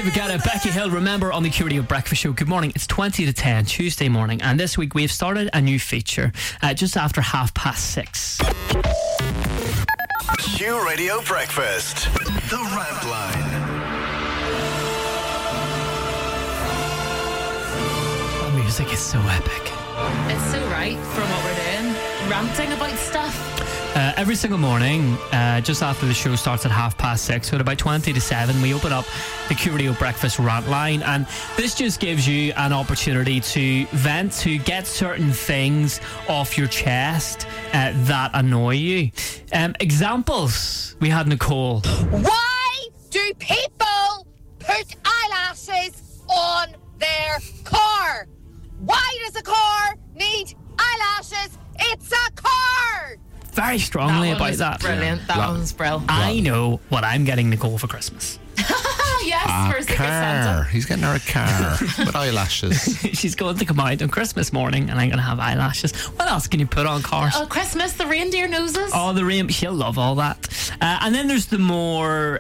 David Guetta, Becky Hill, remember on the Q Radio Breakfast Show. Good morning, it's 20 to 10, Tuesday morning, and this week we've started a new feature just after 6:30. Q Radio Breakfast, the Rant Line. The music is so epic. It's so right from what we're doing. Ranting about stuff. Every single morning, just after the show starts at 6:30, so at about 20 to 7, we open up the Q Radio Breakfast Rant Line, and this just gives you an opportunity to vent, to get certain things off your chest that annoy you. Examples, we had Nicole. Why do people put eyelashes on their car? Why does a car need eyelashes? It's a car! Very strongly about that. Brilliant. That one's brilliant. I know what I'm getting Nicole for Christmas. Yes, for Secret car. Santa. He's getting her a car with eyelashes. She's going to come out on Christmas morning and I'm going to have eyelashes. What else can you put on cars? Oh, Christmas, the reindeer noses. Oh, the rain. She'll love all that. And then there's the more,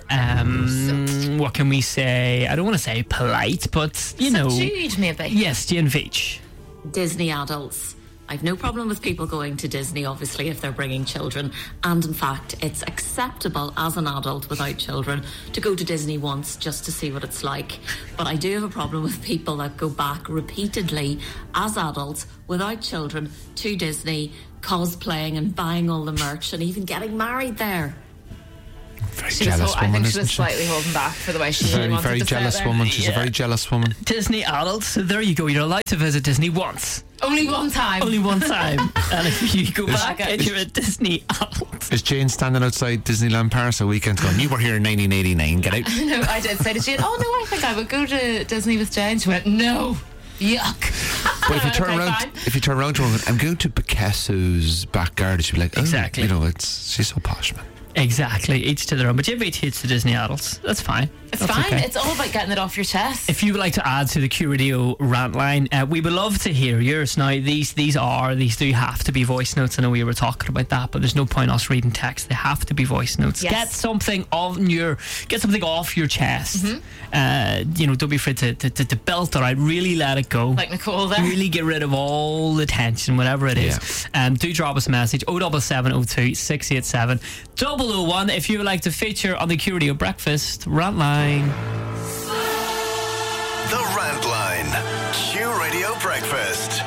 what can we say? I don't want to say polite, but, you know. Subdued, maybe. Yes, Jane Veitch. Disney adults. I've no problem with people going to Disney, obviously, if they're bringing children. And in fact, it's acceptable as an adult without children to go to Disney once just to see what it's like. But I do have a problem with people that go back repeatedly as adults without children to Disney, cosplaying and buying all the merch and even getting married there. Very She jealous was, I woman, think she isn't was she? slightly holding back for the way she Very, wanted very to say it jealous there. woman. She's a very jealous woman. Disney adults. So there you go. You're allowed to visit Disney once. Only one time. Only one time. And if you go back and you're a Disney adult. Is Jane standing outside Disneyland Paris a weekend going, you were here in 1989, get out? No, I did say to Jane, oh no, I think I would go to Disney with Jane. She went, no, yuck. But if you turn Okay, around, fine. if you turn around to her, I'm going to Picasso's back garden, she'd be like, oh, Exactly. you know, she's so posh, man. Exactly. Each to their own. But Jane Veitch hates the Disney adults. That's fine. It's That's fine. okay. It's all about getting it off your chest. If you would like to add to the Q Radio rant line, we would love to hear yours. Now, these do have to be voice notes. I know we were talking about that, but there's no point us reading text. They have to be voice notes. Yes. Get something off your chest. You know, don't be afraid to belt it out. Really let it go. Like Nicole there. Really get rid of all the tension, whatever it is. Do drop us a message 07702 687 001 if you would like to feature on the Q Radio Breakfast rant line. The Rant Line. Q Radio Breakfast.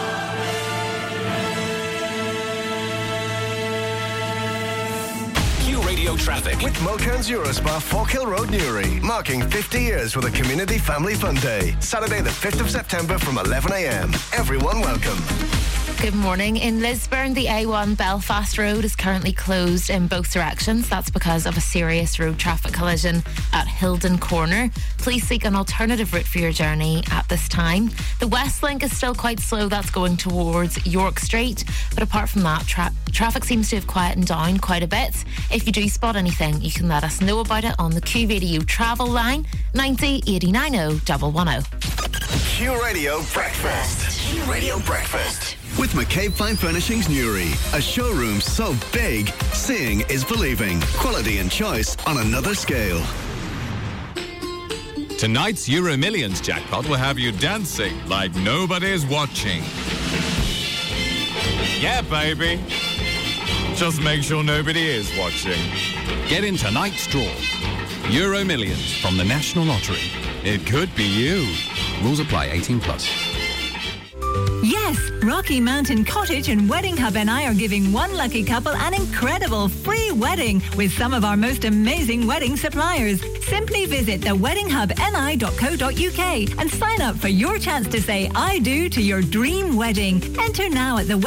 Q Radio traffic with Mulcairn's Eurospa, Falkhill Road, Newry. Marking 50 years with a community family fun day. Saturday the 5th of September from 11 a.m. Everyone welcome. Good morning. In Lisburn, the A1 Belfast Road is currently closed in both directions. That's because of a serious road traffic collision at Hilden Corner. Please seek an alternative route for your journey at this time. The West Link is still quite slow. That's going towards York Street. But apart from that, traffic seems to have quietened down quite a bit. If you do spot anything, you can let us know about it on the Q Radio travel line 90 89 110. Q Radio Breakfast. Q Radio Breakfast. With McCabe Fine Furnishings Newry. A showroom so big, seeing is believing. Quality and choice on another scale. Tonight's Euro Millions jackpot will have you dancing like nobody's watching. Yeah, baby. Just make sure nobody is watching. Get in tonight's draw. Euro Millions from the National Lottery. It could be you. Rules apply, 18 plus. Yes, Rocky Mountain Cottage and Wedding Hub and I are giving one lucky couple an incredible free wedding with some of our most amazing wedding suppliers. Simply visit theweddinghubni.co.uk and sign up for your chance to say I do to your dream wedding. Enter now at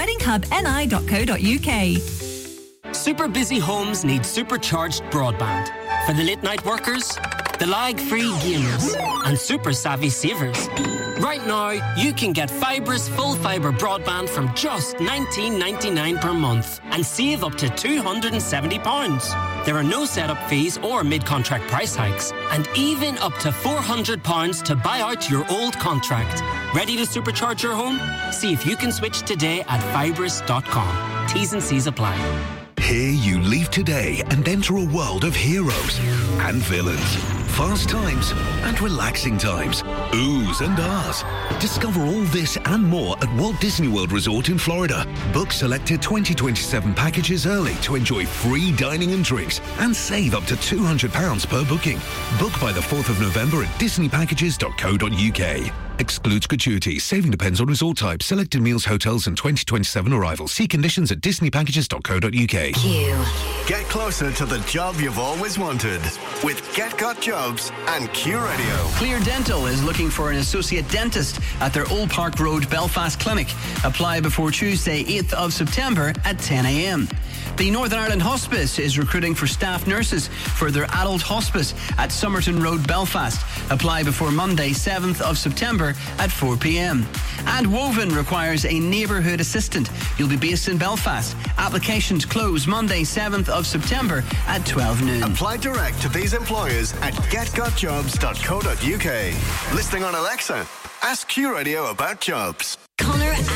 theweddinghubni.co.uk. Super busy homes need supercharged broadband. For the late night workers, the lag-free gamers, and super savvy savers. Right now, you can get Fibra's full fibre broadband from just $19.99 per month and save up to £270. There are no setup fees or mid-contract price hikes, and even up to £400 to buy out your old contract. Ready to supercharge your home? See if you can switch today at Fibris.com. T's and C's apply. Here you leave today and enter a world of heroes and villains. fast times and relaxing times, oohs and ahs. Discover all this and more at Walt Disney World Resort in Florida. Book selected 2027 packages early to enjoy free dining and drinks and save up to £200 per booking. Book by the 4th of November at disneypackages.co.uk. Excludes gratuity. Saving depends on resort type, selected meals, hotels and 2027 arrivals. See conditions at disneypackages.co.uk. Get closer to the job you've always wanted with Get Got Jobs and Q Radio. Clear Dental is looking for an associate dentist at their Old Park Road Belfast clinic. Apply before Tuesday 8th of September at 10 a.m. The Northern Ireland Hospice is recruiting for staff nurses for their adult hospice at Somerton Road, Belfast. Apply before Monday 7th of September at 4 p.m. And Woven requires a neighbourhood assistant. You'll be based in Belfast. Applications close Monday 7th of September at 12 noon. Apply direct to these employers at getgotjobs.co.uk. Listening on Alexa, ask Q Radio about jobs.